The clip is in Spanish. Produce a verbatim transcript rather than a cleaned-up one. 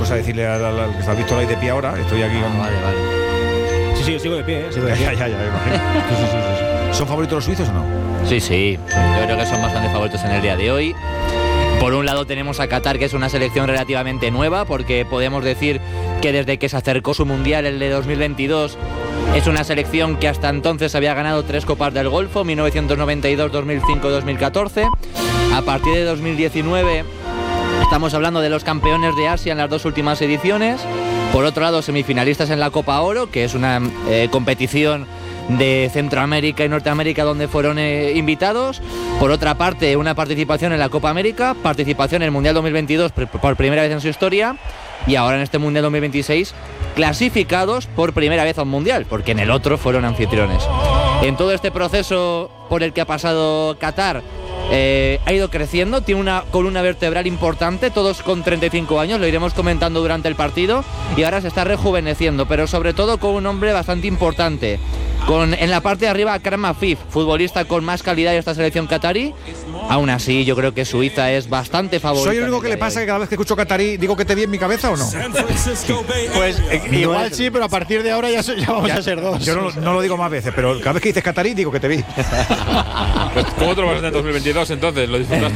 cosa decirle al, al, al que está visto ahí de pie ahora. Estoy aquí con... Ah, vale, vale. Sí, sí, yo sigo de pie, ¿eh? Sigo de pie. Ya, ya, ya, me imagino. Sí, sí, sí, sí. ¿Son favoritos los suizos o no? Sí, sí, yo creo que son bastante favoritos en el día de hoy. Por un lado tenemos a Qatar, que es una selección relativamente nueva, porque podemos decir que desde que se acercó su Mundial, el de dos mil veintidós, es una selección que hasta entonces había ganado tres Copas del Golfo, mil novecientos noventa y dos, dos mil cinco y dos mil catorce. A partir de dos mil diecinueve estamos hablando de los campeones de Asia en las dos últimas ediciones. Por otro lado, semifinalistas en la Copa Oro, que es una eh, competición de Centroamérica y Norteamérica donde fueron eh, invitados. Por otra parte, una participación en la Copa América, participación en el Mundial dos mil veintidós por, por primera vez en su historia, y ahora en este Mundial dos mil veintiséis clasificados por primera vez a un Mundial, porque en el otro fueron anfitriones. En todo este proceso por el que ha pasado Qatar, Eh, ha ido creciendo, tiene una columna vertebral importante, todos con treinta y cinco años, lo iremos comentando durante el partido, y ahora se está rejuveneciendo, pero sobre todo con un hombre bastante importante, con en la parte de arriba Akram Afif, futbolista con más calidad de esta selección qatarí. Aún así, yo creo que Suiza es bastante favorita. ¿Soy el único que le pasa que cada vez que escucho qatarí digo que te vi en mi cabeza o no? Pues eh, igual sí, pero a partir de ahora ya, so- ya vamos Ya, a ser dos. Yo no, no lo digo más veces, pero cada vez que dices qatarí digo que te vi. Pues, ¿cómo te lo vas a hacer en dos mil veintidós entonces? ¿Lo disfrutaste